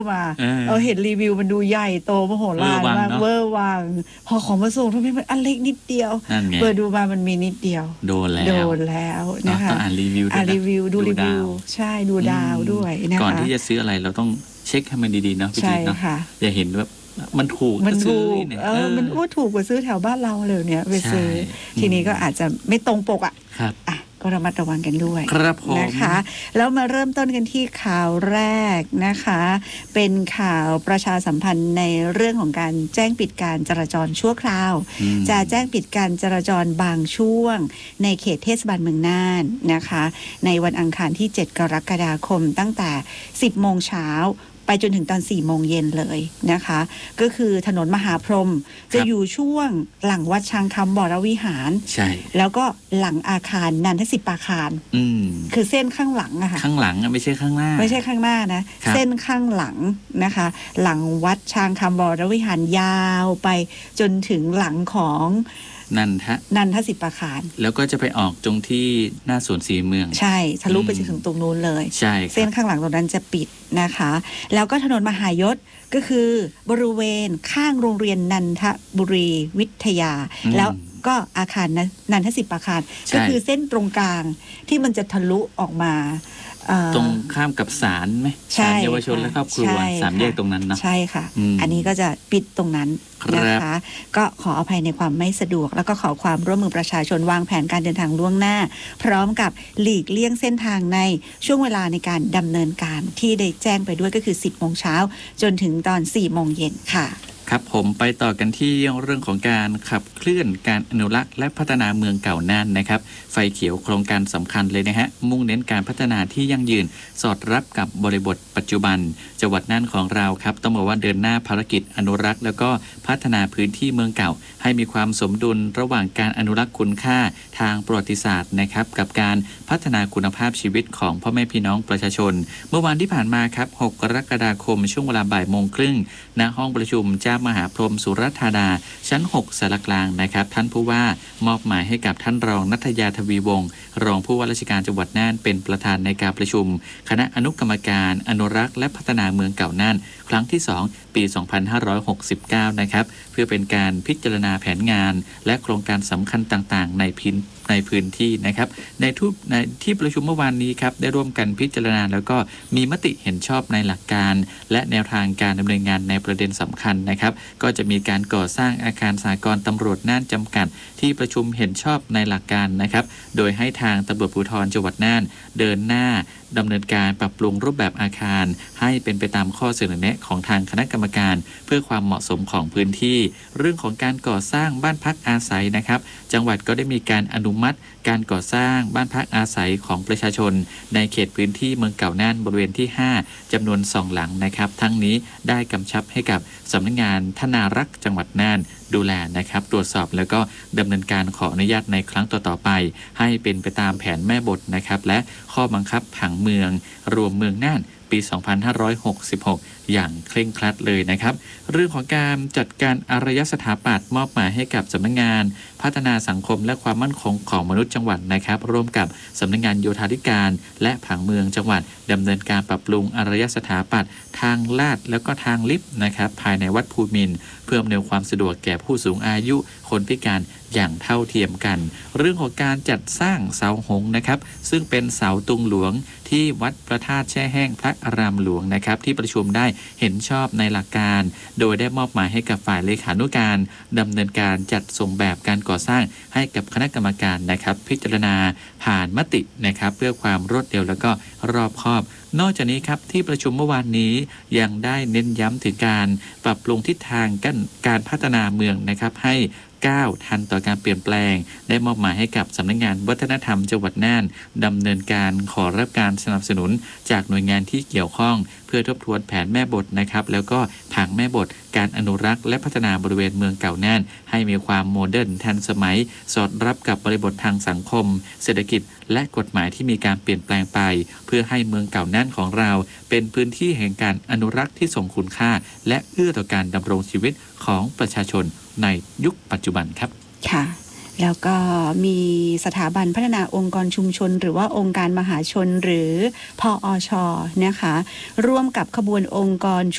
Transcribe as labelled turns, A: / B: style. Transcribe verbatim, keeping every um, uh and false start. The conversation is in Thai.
A: มาเออเห็นรีวิวมันดูใหญ่โตมโหฬารมากเวอร์วังพอของมาส่งทำไมมันอันเล็กนิดเดียวเปิดดูมามันมีนิดเดียว
B: โดนแล้ว
A: โดนแล้วนะคะ
B: ต้องอ่านรีวิว
A: อ่านรีวิวดูรีวิวใช่ดูดาวด้วยนะคะ
B: ก่อนที่จะซื้ออะไรเราต้องเช็คให้มันดีๆเนาะพี่จิ๊กเนาะอย่าเห็นแบบมันถูก
A: มันถูกเออมันพูดถูกกว่าซื้อแถวบ้านเราเลยเนี่ยไปซื้อทีนี้ก็อาจจะไม่ตรงปกอ่ะ
B: ครับ
A: อ่ะก็ระมัดระวังกันด้วย
B: ครับผม
A: นะคะแล้วมาเริ่มต้นกันที่ข่าวแรกนะคะเป็นข่าวประชาสัมพันธ์ในเรื่องของการแจ้งปิดการจราจรชั่วคราวจะแจ้งปิดการจราจรบางช่วงในเขตเทศบาลเมืองน่านนะคะในวันอังคารที่เจ็ดกรกฎาคมตั้งแต่สิบโมงเช้าไปจนถึงตอนสี่โมงเย็นเลยนะคะก็คือถนนมหาพรหมจะอยู่ช่วงหลังวัดช้างคำวรวิหาร
B: ใช่
A: แล้วก็หลังอาคารนันทสิปาคาร
B: อืม
A: คือเส้นข้างหลังอะค่ะ
B: ข้างหลังไม่ใช่ข้างหน้า
A: ไม่ใช่ข้างหน้านะเส้นข้างหลังนะคะหลังวัดช้างคำวรวิหารยาวไปจนถึงหลังของ
B: นันทะ
A: นันทสิปาคาร
B: แล้วก็จะไปออกตรงที่หน้าสวนสีเมือง
A: ใช่ทะลุไปถึงตรงนู้นเลย
B: ใช่
A: เส้นข้างหลังตรงนั้นจะปิดนะคะแล้วก็ถนนมหายศก็คือบริเวณข้างโรงเรียนนันทบุรีวิทยาแล้วก็อาคารนันทสิปาคารก็คือเส้นตรงกลางที่มันจะทะลุออกมา
B: ตรงข้ามกับศาลไหมศาลเยาวชนและครอบครัวสามแยกตรงนั้นเนาะ
A: ใช่ค่ะ อ, อันนี้ก็จะปิดตรงนั้นนะคะก็ขออภัยในความไม่สะดวกแล้วก็ขอความร่วมมือประชาชนวางแผนการเดินทางล่วงหน้าพร้อมกับหลีกเลี่ยงเส้นทางในช่วงเวลาในการดำเนินการที่ได้แจ้งไปด้วยก็คือสิบโมงเช้าจนถึงตอนสี่โมงเย็นค่ะ
B: ครับผมไปต่อกันที่เรื่องของการขับเคลื่อนการอนุรักษ์และพัฒนาเมืองเก่าน่านนะครับไฟเขียวโครงการสำคัญเลยนะฮะมุ่งเน้นการพัฒนาที่ยั่งยืนสอดรับกับบริบทปัจจุบันจังหวัดน่านของเราครับต้องบอกว่าเดินหน้าภารกิจอนุรักษ์แล้วก็พัฒนาพื้นที่เมืองเก่าให้มีความสมดุลระหว่างการอนุรักษ์คุณค่าทางประวัติศาสตร์นะครับกับการพัฒนาคุณภาพชีวิตของพ่อแม่พี่น้องประชาชนเมื่อวานที่ผ่านมาครับหกกรกฎาคมช่วงเวลาบ่ายโมงครึ่งณห้องประชุมเจ้ามหาพรหมสุรธาดาชั้นหกสารกลางนะครับท่านผู้ว่ามอบหมายให้กับท่านรองณัฐยาทวีวงศ์รองผู้ว่าราชการจังหวัดน่านเป็นประธานในการประชุมคณะอนุกรรมการอนุรักษ์และพัฒนาเมืองเก่าน่านครั้งที่สองปีสองพันห้าร้อยหกสิบเก้านะครับเพื่อเป็นการพิจารณาแผนงานและโครงการสำคัญต่างๆในพื้นในพื้นที่นะครับในทุกในที่ประชุมเมื่อวานนี้ครับได้ร่วมกันพิจารณาแล้วก็มีมติเห็นชอบในหลักการและแนวทางการดำเนินงานในประเด็นสำคัญนะครับก็จะมีการก่อสร้างอาคารสหกรณ์ตำรวจน่านจำกัดที่ประชุมเห็นชอบในหลักการนะครับโดยให้ทางตำรวจภูธรจังหวัดน่านเดินหน้าดำเนินการปรับปรุงรูปแบบอาคารให้เป็นไปตามข้อเสนอแนะของทางคณะกรรมการเพื่อความเหมาะสมของพื้นที่เรื่องของการก่อสร้างบ้านพักอาศัยนะครับจังหวัดก็ได้มีการอนุมัติการก่อสร้างบ้านพักอาศัยของประชาชนในเขตพื้นที่เมืองเก่าน่านบริเวณที่ห้าจำนวนสองหลังนะครับทั้งนี้ได้กำชับให้กับสำนักงานธนารักษ์จังหวัดน่านดูแลนะครับตรวจสอบแล้วก็ดำเนินการขออนุญาตในครั้งต่อๆไปให้เป็นไปตามแผนแม่บทนะครับและข้อบังคับผังเมืองรวมเมืองน่านปีสองพันห้าร้อยหกสิบหกอย่างเคร่งครัดเลยนะครับเรื่องของการจัดการอารยสถาปัตย์มอบหมายให้กับสำนักงานพัฒนาสังคมและความมั่นคงของมนุษย์จังหวัดนะครับร่วมกับสำนักงานโยธาธิการและผังเมืองจังหวัดดำเนินการปรับปรุงอารยสถาปัตย์ทางลาดแล้วก็ทางลิฟต์นะครับภายในวัดภูมินทร์เพื่ออำนวยความสะดวกแก่ผู้สูงอายุคนพิการอย่างเท่าเทียมกันเรื่องของการจัดสร้างเสาหงส์นะครับซึ่งเป็นเสาตุงหลวงที่วัดพระธาตุแช่แห้งพระอารามหลวงนะครับที่ประชุมได้เห็นชอบในหลักการโดยได้มอบหมายให้กับฝ่ายเลขานุการดำเนินการจัดส่งแบบการก่อสร้างให้กับคณะกรรมการนะครับพิจารณาผ่านมตินะครับเพื่อความรวดเร็วแล้วก็รอบคอบนอกจากนี้ครับที่ประชุมเมื่อวานนี้ยังได้เน้นย้ำถึงการปรับปรุงทิศทางการพัฒนาเมืองนะครับให้ก้าวทันต่อการเปลี่ยนแปลงได้มอบหมายให้กับสำนักงานวัฒนธรรมจังหวัดน่านดำเนินการขอรับการสนับสนุนจากหน่วยงานที่เกี่ยวข้องเพื่อทบทวนแผนแม่บทนะครับแล้วก็ผังแม่บทการอนุรักษ์และพัฒนาบริเวณเมืองเก่าน่านให้มีความโมเดิร์นทันสมัยสอดรับกับบริบททางสังคมเศรษฐกิจและกฎหมายที่มีการเปลี่ยนแปลงไปเพื่อให้เมืองเก่าน่านของเราเป็นพื้นที่แห่งการอนุรักษ์ที่ทรงคุณค่าและเอื้อต่อการดำรงชีวิตของประชาชนในยุคปัจจุบันครับ
A: ค่ะแล้วก็มีสถาบันพัฒนาองค์กรชุมชนหรือว่าองค์การมหาชนหรือพอช.นะคะร่วมกับขบวนองค์กร